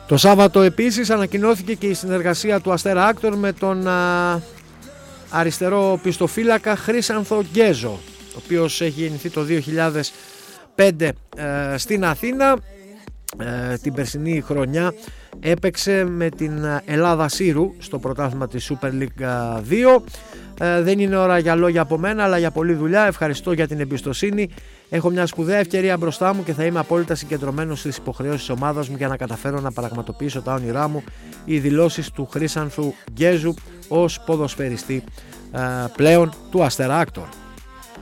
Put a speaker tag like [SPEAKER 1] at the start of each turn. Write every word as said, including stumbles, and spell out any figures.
[SPEAKER 1] Το Σάββατο επίσης ανακοινώθηκε και η συνεργασία του Αστέρα Άκτορ με τον α, αριστερό πιστοφύλακα Χρήσανθο Γκέζο, ο οποίος έχει γεννηθεί το δύο χιλιάδες πέντε ε, στην Αθήνα. Ε, την περσινή χρονιά έπαιξε με την Ελλάδα Σύρου στο πρωτάθλημα της Super League δύο. Ε, δεν είναι ώρα για λόγια από μένα, αλλά για πολλή δουλειά. Ευχαριστώ για την εμπιστοσύνη. Έχω μια σπουδαία ευκαιρία μπροστά μου και θα είμαι απόλυτα συγκεντρωμένος στις υποχρεώσεις της ομάδας μου για να καταφέρω να πραγματοποιήσω τα όνειρά μου. Οι δηλώσεις του Χρήσανθου Γκέζου ως ποδοσφαιριστή ε, πλέον του Αστέρα Άκτορ.